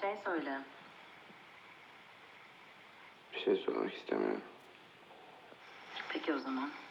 şey söyle. Bir şey söylemek istemiyorum. Peki o zaman.